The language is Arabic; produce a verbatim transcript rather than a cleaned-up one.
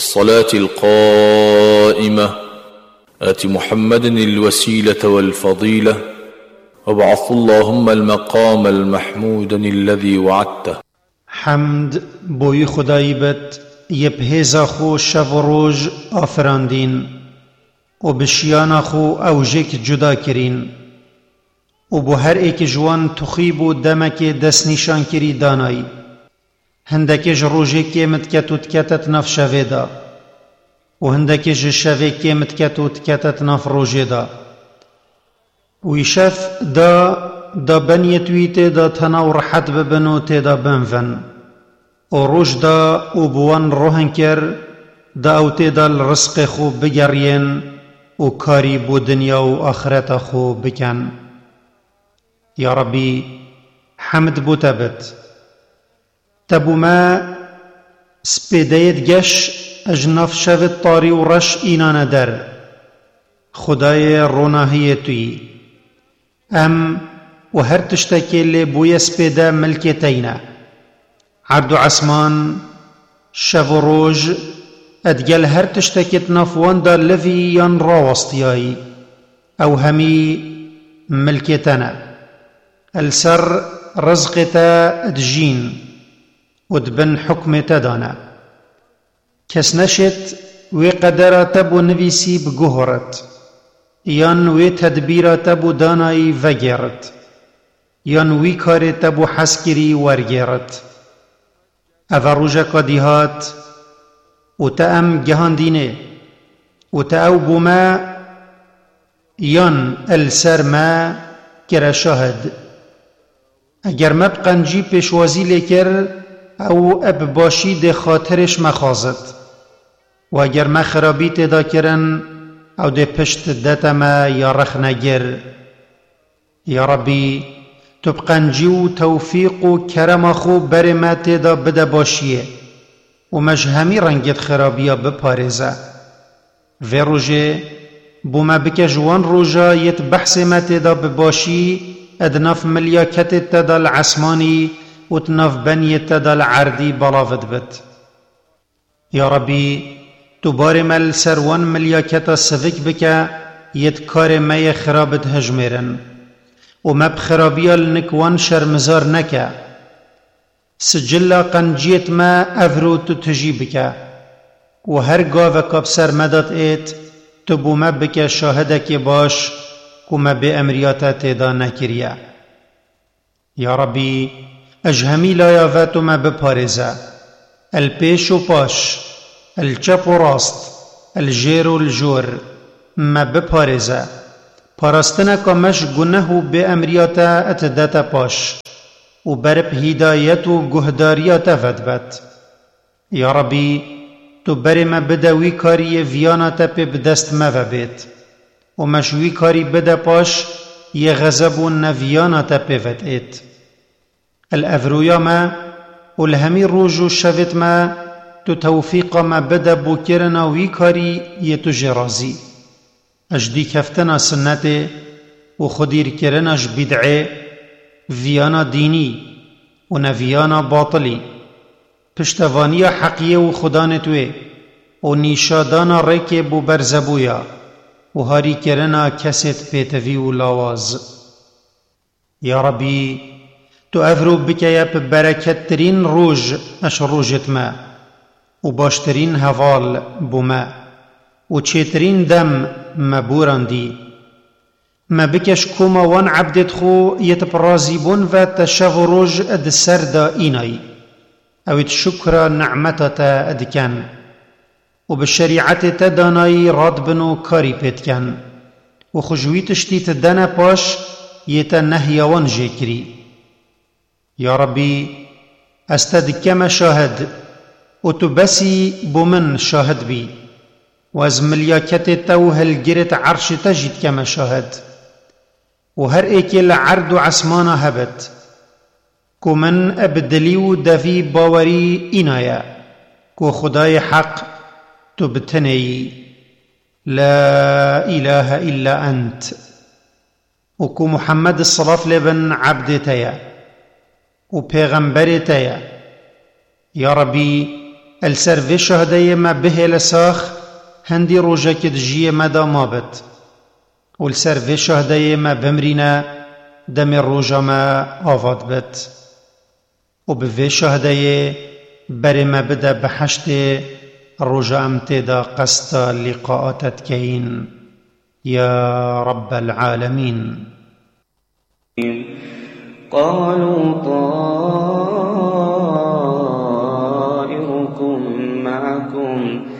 والصلاة القائمة آت محمد الوسيلة والفضيلة وابعث اللهم المقام المحمود الذي وعدته. حمد بوی خدایی بد یبهیزا خو شب و روژ آفراندین و بشیانا خو اوجک جدا کرین و بو هر ایک جوان تخیب و دمک دست نشان کری دانایی هندکش روژه که متکت و تکتت نف شوه دا و هندکش شوه که متکت و تکتت نف روژه دا و ایشف دا دا بنیتوی تی دا تناو رحت ببنو تی دا بنفن و روش دا و بوان روحن کر دا او تی دا الرزق خو بگرین و کاری بو دنیا و آخرت خو بکن. یا ربی حمد بو تبت تبو ما سپیدهید گش اجناف شوید طاری و رش اینان در خدای روناهی توی ام و هر تشتکی لی بوی سپیده ملکی تینا عرض و عسمان شو و روژ ادگل هر تشتکت نفوان دا لفی یان راوستیایی او همی ملکی تنا السر رزقتا ادجین ودبن حكمت دانا كس نشت وي قدر تبو نفيسي بجهرت يان وي تدبير تبو داناي وگرت يان وي كار تبو حسكري ورگرت افروجا قديهات وتأم جهان دينه وتأو بما يان السر ما كرا شاهد اگر مبقنجي پیشوازی لیکر او اب باشی ده خاطرش مخازد و اگر ما خرابی تدا کرن او ده پشت دتا ما یا رخ نگر. یا ربی تبقنجی و توفیق و کرم خو بر ما تدا بده باشیه و مجهمی رنگت خرابیا بپارزه و روژه بو ما بک جوان روژا یت بحث ما تدا بباشی ادناف ملیاکت تدا العسمانی وتنف بنيت دل عردي بلافت بت. يا ربي تباري مل سروان ملياكتا سفك بك يتكار ما خرابت هجميرن وما بخرابيا لنكوان شرمزار نكا سجلا قنجيت ما افرو تتجي بك وهر قاوة بسر مدت ايت تبو ما بك شاهدك باش كما بأمرياتا تدا نكريا. يا ربي اجهمی لایاوت ما بپارزه الپیش و پاش الچپ و راست الجیر و الجور ما بپارزه پاراستنه کامش گنه و به امریاتا اتدتا پاش و برب هدایت و گهداریاتا فتبت. یا ربی تو بر ما بدوی کاری ویاناتا پی بدست ما وبید و مشوی کاری بده پاش یه غضب و نویاناتا پی فتید الأفرويا ما والهمي روجو شفت ما تو توفيق ما بدا بوكرنا ويكاري يتجرازي اجدي كفتنا سنته وخدير كرناش بدعي فيانا ديني ونفيانا باطلي پشتوانيا حقية وخدانتوه ونشادانا ريكي بو برزبويا وهاري كرنا كست بيتفي ولاواز. يا ربي تو افرو بکیا په برکت ترین روز اش روزت ما و باشترین هوال بوما و چترین دم مبوراندی ما بکش کوما وان عبدت خو يتبرازيبون و تشغ روز اد سردا اینای او شکر نعمتتا ادکن و بالشریعت تدانای راد بنو کاری پیتکن و خجوی تشتیت دنا پاش یتا نهیوان جکری. يا ربي استدكما شاهد وتبسي بمن شاهد بي وازملياكت توهل جرت عرش تجد كما شاهد وهر ايكل عرض عسمانا هبت كمن ابدليو دفي باوري إنايا كو خداي حق تبتني لا إله إلا أنت وكو محمد الصلاة لبن عبدتيا و پیغمبرتیا. یا ربی السر شهداي ما به لساخ هندي روجك دجيه مدا مابت والسر شهداي ما بمرينا دم الروجا ما آفاد بت وبفي شهداي بري ما بدا بحشت الروجا امتدا قسطا لقاءات كين يا رب العالمين. قالوا طائركم معكم